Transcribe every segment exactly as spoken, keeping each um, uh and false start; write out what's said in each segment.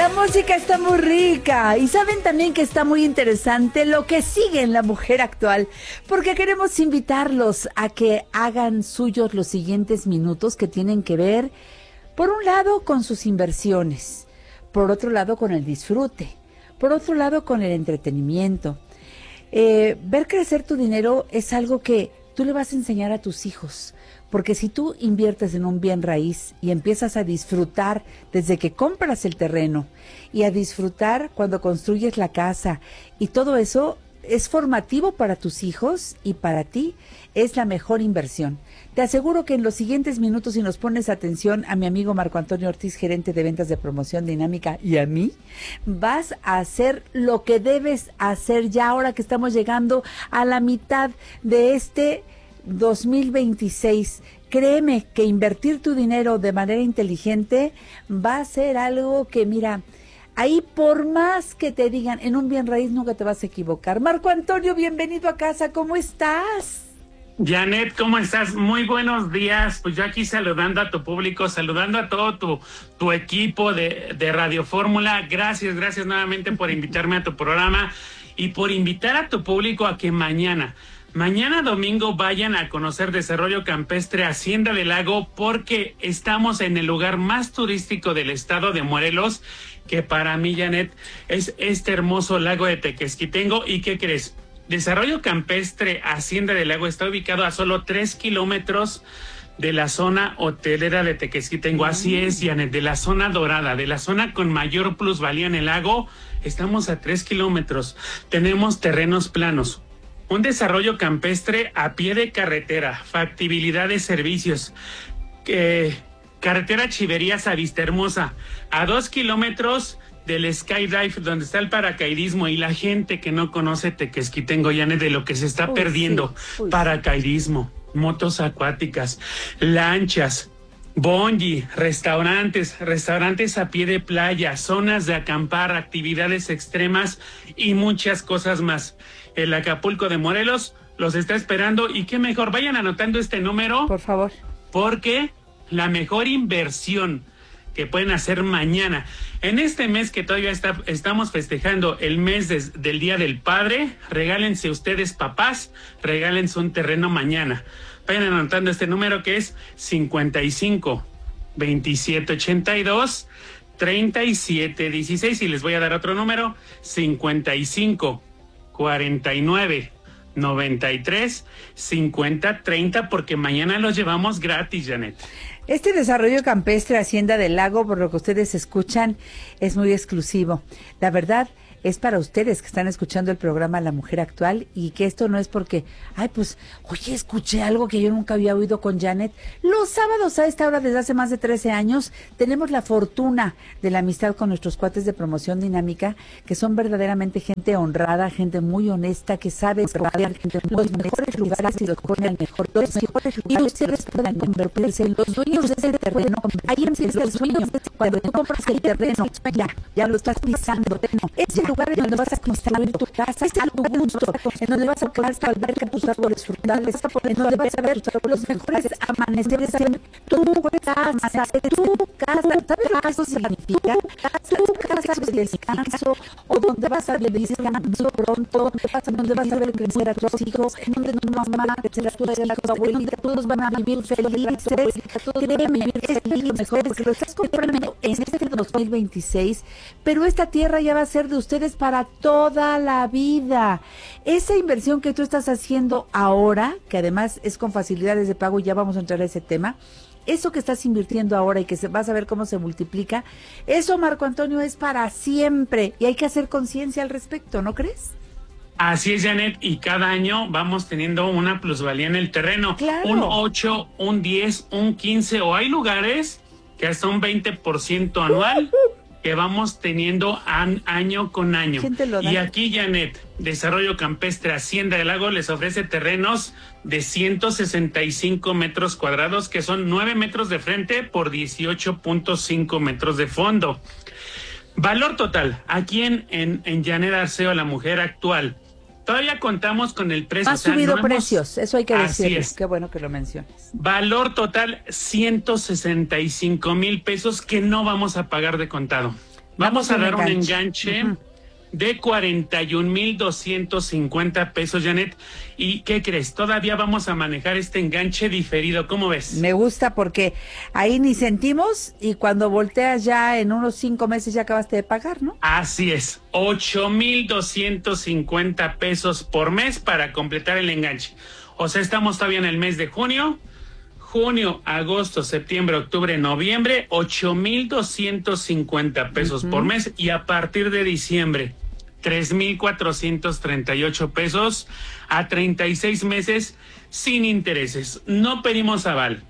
La música está muy rica y saben también que está muy interesante lo que sigue en La Mujer Actual, porque queremos invitarlos a que hagan suyos los siguientes minutos que tienen que ver, por un lado, con sus inversiones, por otro lado, con el disfrute, por otro lado, con el entretenimiento. Eh, ver crecer tu dinero es algo que tú le vas a enseñar a tus hijos. Porque si tú inviertes en un bien raíz y empiezas a disfrutar desde que compras el terreno y a disfrutar cuando construyes la casa y todo eso es formativo para tus hijos y para ti es la mejor inversión. Te aseguro que en los siguientes minutos, si nos pones atención a mi amigo Marco Antonio Ortiz, gerente de ventas de Promoción Dinámica, y a mí, vas a hacer lo que debes hacer ya ahora que estamos llegando a la mitad de este dos mil veintiséis. Créeme que invertir tu dinero de manera inteligente va a ser algo que, mira, ahí por más que te digan en un bien raíz nunca te vas a equivocar. Marco Antonio, bienvenido a casa, ¿cómo estás? Janet, ¿cómo estás? Muy buenos días. Pues yo aquí saludando a tu público, saludando a todo tu, tu equipo de, de Radio Fórmula. Gracias, gracias nuevamente por invitarme a tu programa y por invitar a tu público a que mañana... Mañana domingo vayan a conocer Desarrollo Campestre Hacienda del Lago, porque estamos en el lugar más turístico del estado de Morelos, que para mí, Janet, es este hermoso lago de Tequesquitengo. ¿Y qué crees? Desarrollo Campestre Hacienda del Lago está ubicado a solo tres kilómetros de la zona hotelera de Tequesquitengo. Así es, Janet, de la zona dorada, de la zona con mayor plusvalía en el lago. Estamos a tres kilómetros. Tenemos terrenos planos. Un desarrollo campestre a pie de carretera, factibilidad de servicios, eh, carretera Chiverías a Vistahermosa, a dos kilómetros del Skydive, donde está el paracaidismo, y la gente que no conoce Tequesquitengo, Janet, de lo que se está uy, perdiendo, sí, uy, paracaidismo, motos acuáticas, lanchas, bungee, restaurantes, restaurantes a pie de playa, zonas de acampar, actividades extremas y muchas cosas más. El Acapulco de Morelos los está esperando, y qué mejor, vayan anotando este número, por favor, porque la mejor inversión que pueden hacer mañana, en este mes que todavía está, estamos festejando el mes de, del Día del Padre, regálense ustedes, papás, regálense un terreno mañana. Vayan anotando este número, que es cincuenta y cinco, veintisiete ochenta y dos, treinta y siete dieciséis, y les voy a dar otro número, cincuenta y cinco, cuarenta y nueve, noventa y tres, cincuenta, treinta, porque mañana los llevamos gratis, Janet. Este desarrollo campestre Hacienda del Lago, por lo que ustedes escuchan, es muy exclusivo. La verdad, es para ustedes que están escuchando el programa La Mujer Actual, y que esto no es porque, ay, pues, oye, escuché algo que yo nunca había oído con Janet. Los sábados a esta hora, desde hace más de trece años, tenemos la fortuna de la amistad con nuestros cuates de Promoción Dinámica, que son verdaderamente gente honrada, gente muy honesta, que sabe rodear los mejores lugares y los ponen mejor. Los mejores lugares, y ustedes puedan convertirse en los dueños de ese terreno. Ahí empieza el sueño. Cuando tú compras el terreno, ya, ya lo estás pisando. Ese lugar en donde vas a construir tu casa, es algo gusto, en donde vas a poder salvar tus árboles frutales, en donde vas a ver los mejores amaneceres en tu casa, tu casa. ¿Sabes lo que eso significa? Tu casa de descanso, o donde vas a ver descanso pronto, donde vas a ver crecer a tus hijos, donde tu mamá, crecer a tus hijos, tu abuelita, todos van a vivir felices. Créeme, es lo mejor, porque lo estás comprando en este dos mil veintiséis, pero esta tierra ya va a ser de ustedes para toda la vida. Esa inversión que tú estás haciendo ahora, que además es con facilidades de pago, y ya vamos a entrar a ese tema, eso que estás invirtiendo ahora y que se, vas a ver cómo se multiplica, eso, Marco Antonio, es para siempre, y hay que hacer conciencia al respecto, ¿no crees? Así es, Janet, y cada año vamos teniendo una plusvalía en el terreno. Claro. Un ocho, un diez, un quince, o hay lugares que hasta un veinte por ciento anual. Que vamos teniendo an, año con año. Y aquí, Janet, Desarrollo Campestre Hacienda del Lago les ofrece terrenos de ciento sesenta y cinco metros cuadrados, que son nueve metros de frente por dieciocho punto cinco metros de fondo. Valor total, aquí en, en, en Janet Arceo, La Mujer Actual, todavía contamos con el precio. Ha subido o sea, no precios, hemos... eso hay que decirlo. Es. Qué bueno que lo menciones. Valor total, ciento sesenta y cinco mil pesos que no vamos a pagar de contado. Vamos Damos a un dar un enganche. enganche Ujú. de cuarenta y un mil doscientos cincuenta pesos, Janet. ¿Y qué crees? Todavía vamos a manejar este enganche diferido. ¿Cómo ves? Me gusta porque ahí ni sentimos y cuando volteas ya en unos cinco meses ya acabaste de pagar, ¿no? Así es, ocho mil doscientos cincuenta pesos por mes para completar el enganche. O sea, estamos todavía en el mes de junio. Junio, agosto, septiembre, octubre, noviembre, ocho mil doscientos cincuenta pesos uh-huh. por mes. Y a partir de diciembre, tres mil cuatrocientos treinta y ocho pesos a treinta y seis meses sin intereses. No pedimos aval,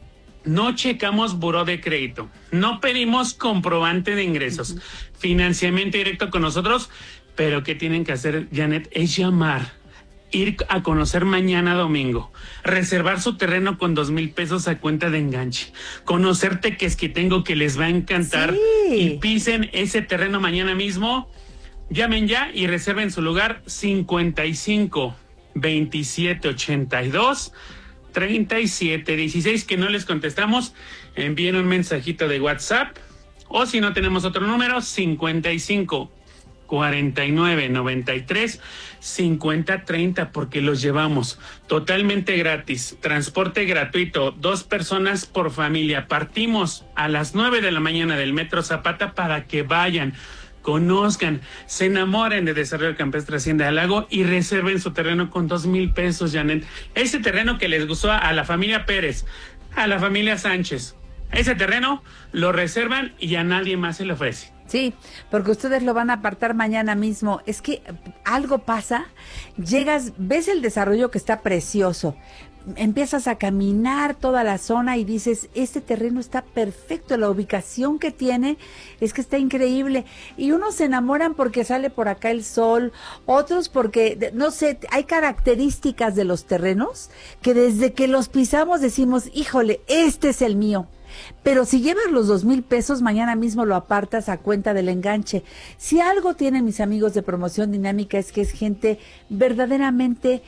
no checamos buró de crédito, no pedimos comprobante de ingresos, uh-huh. financiamiento directo con nosotros, pero ¿qué tienen que hacer, Janet? Es llamar, ir a conocer mañana domingo, reservar su terreno con dos mil pesos a cuenta de enganche, conocer Tequesquitengo, que les va a encantar, sí. y pisen ese terreno mañana mismo. Llamen ya y reserven su lugar cincuenta y cinco veintisiete ochenta y dos treinta y siete dieciséis, que no les contestamos. Envíen un mensajito de WhatsApp, o si no tenemos otro número, cincuenta y cinco cuarenta y nueve noventa y tres cincuenta treinta, porque los llevamos totalmente gratis, transporte gratuito, dos personas por familia. Partimos a las nueve de la mañana del Metro Zapata para que vayan, conozcan, se enamoren de Desarrollo Campestre Hacienda del Lago y reserven su terreno con dos mil pesos, Janet. Ese terreno que les gustó a la familia Pérez, a la familia Sánchez, ese terreno lo reservan y a nadie más se le ofrece. Sí, porque ustedes lo van a apartar mañana mismo. Es que algo pasa, llegas, ves el desarrollo que está precioso, empiezas a caminar toda la zona y dices, este terreno está perfecto, la ubicación que tiene es que está increíble. Y unos se enamoran porque sale por acá el sol, otros porque, no sé, hay características de los terrenos que desde que los pisamos decimos, híjole, este es el mío. Pero si llevas los dos mil pesos, mañana mismo lo apartas a cuenta del enganche. Si algo tienen mis amigos de Promoción Dinámica es que es gente verdaderamente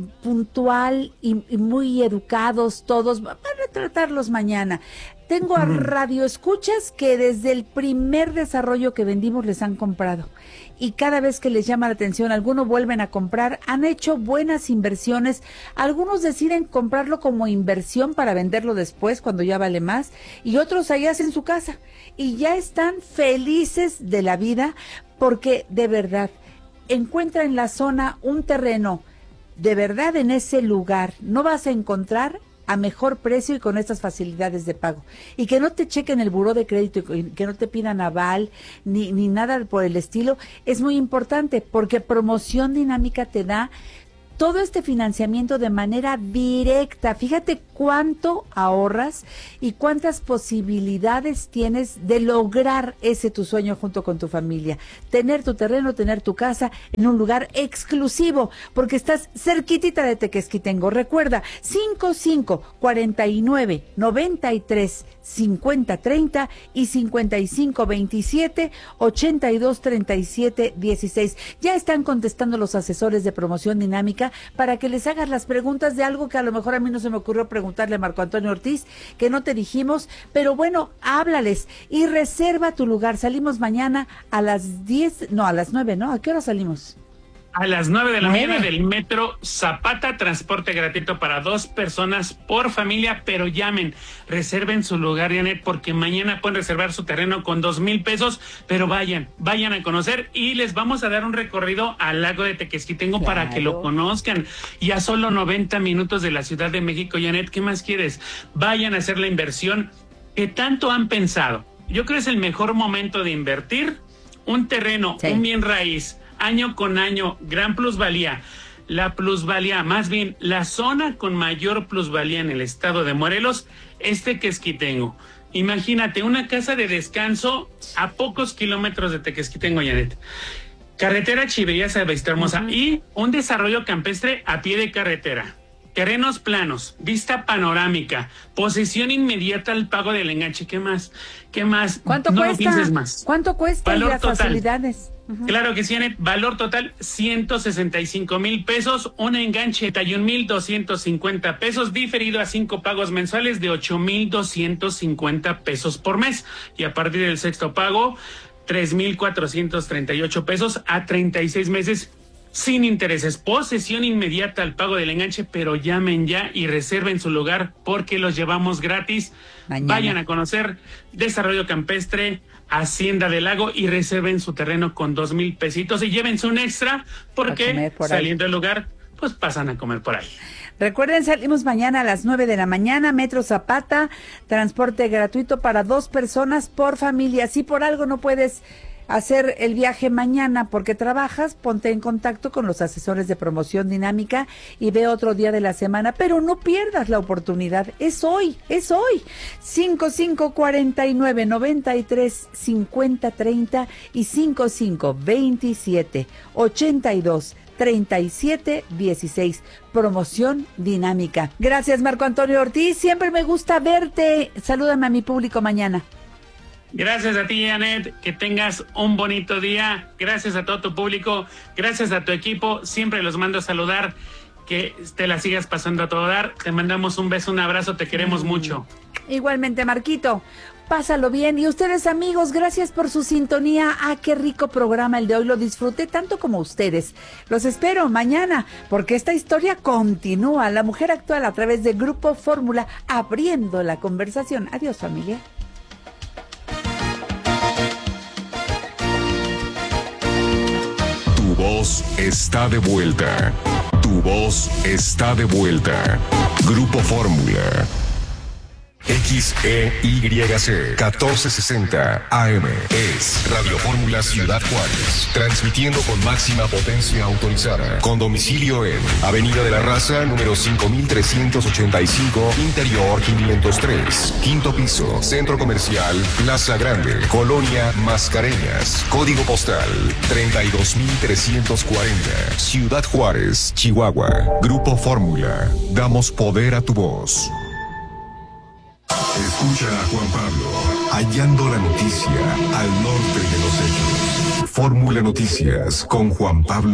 puntual y, y muy educados todos. Van a tratarlos mañana. Tengo a radioescuchas que desde el primer desarrollo que vendimos les han comprado. Y cada vez que les llama la atención, algunos vuelven a comprar, han hecho buenas inversiones, algunos deciden comprarlo como inversión para venderlo después cuando ya vale más, y otros ahí hacen su casa y ya están felices de la vida porque de verdad encuentra en la zona un terreno, de verdad en ese lugar no vas a encontrar a mejor precio y con estas facilidades de pago. Y que no te chequen el buró de crédito y que no te pidan aval ni, ni nada por el estilo, es muy importante porque Promoción Dinámica te da todo este financiamiento de manera directa. Fíjate cuánto ahorras y cuántas posibilidades tienes de lograr ese tu sueño junto con tu familia. Tener tu terreno, tener tu casa en un lugar exclusivo, porque estás cerquitita de Tequesquitengo. Recuerda, cincuenta y cinco cuarenta y nueve noventa y tres cincuenta treinta y cincuenta y cinco veintisiete ochenta y dos treinta y siete dieciséis. Ya están contestando los asesores de Promoción Dinámica para que les hagas las preguntas de algo que a lo mejor a mí no se me ocurrió preguntarle a Marco Antonio Ortiz, que no te dijimos, pero bueno, háblales y reserva tu lugar. Salimos mañana a las diez, no, a las nueve, ¿no? ¿A qué hora salimos? A las nueve de la ¿Nueve? mañana del Metro Zapata, transporte gratuito para dos personas por familia, pero llamen, reserven su lugar, Janet, porque mañana pueden reservar su terreno con dos mil pesos, pero vayan, vayan a conocer y les vamos a dar un recorrido al lago de Tequesquitengo claro. para que lo conozcan. Y a solo noventa minutos de la Ciudad de México, Janet, ¿qué más quieres? Vayan a hacer la inversión que tanto han pensado. Yo creo que es el mejor momento de invertir un terreno, sí. un bien raíz, año con año, gran plusvalía. La plusvalía, más bien, la zona con mayor plusvalía en el estado de Morelos es Tequesquitengo. Imagínate, una casa de descanso a pocos kilómetros de Tequesquitengo, Janet. Carretera Chiverías a Vista Hermosa uh-huh. y un desarrollo campestre a pie de carretera. Terrenos planos, vista panorámica, posesión inmediata al pago del enganche. ¿Qué más? ¿Qué más? ¿Cuánto no cuesta? Lo pienses más. ¿Cuánto cuesta Valor las total. facilidades? Uh-huh. Claro que sí, Janet. Valor total ciento sesenta y cinco mil pesos, un enganche treinta y un mil doscientos cincuenta pesos, diferido a cinco pagos mensuales de ocho mil doscientos cincuenta pesos por mes. Y a partir del sexto pago, tres mil cuatrocientos treinta y ocho pesos a treinta y seis meses sin intereses. Posesión inmediata al pago del enganche, pero llamen ya y reserven su lugar porque los llevamos gratis. Mañana. Vayan a conocer Desarrollo Campestre, Hacienda del Lago y reserven su terreno con dos mil pesitos y llévense un extra porque saliendo del lugar, pues pasan a comer por ahí. Recuerden, salimos mañana a las nueve de la mañana, Metro Zapata, transporte gratuito para dos personas por familia. Si por algo no puedes hacer el viaje mañana porque trabajas, ponte en contacto con los asesores de promoción dinámica y ve otro día de la semana, pero no pierdas la oportunidad, es hoy, es hoy. cinco cinco cuatro nueve, nueve tres, cinco cero tres cero y cinco cinco veintisiete, ochenta y dos, treinta y siete dieciséis. Promoción dinámica. Gracias, Marco Antonio Ortiz, siempre me gusta verte. Salúdame a mi público mañana. Gracias a ti, Anet, que tengas un bonito día. Gracias a todo tu público, gracias a tu equipo. Siempre los mando a saludar. Que te la sigas pasando a todo dar. Te mandamos un beso, un abrazo, te queremos mm. mucho. Igualmente, Marquito. Pásalo bien. Y ustedes, amigos, gracias por su sintonía. Ah, qué rico programa el de hoy. Lo disfruté tanto como ustedes. Los espero mañana, porque esta historia continúa. La mujer actual a través de Grupo Fórmula, abriendo la conversación. Adiós, familia. Tu voz está de vuelta. Tu voz está de vuelta. Grupo Fórmula. X E Y C catorce sesenta A M es Radio Fórmula Ciudad Juárez, transmitiendo con máxima potencia autorizada, con domicilio en Avenida de la Raza, número cinco mil trescientos ochenta y cinco, Interior quinientos tres, quinto piso, Centro Comercial Plaza Grande, Colonia Mascareñas, código postal treinta y dos mil trescientos cuarenta, Ciudad Juárez, Chihuahua. Grupo Fórmula, damos poder a tu voz. Escucha a Juan Pablo, hallando la noticia al norte de los hechos. Fórmula Noticias con Juan Pablo.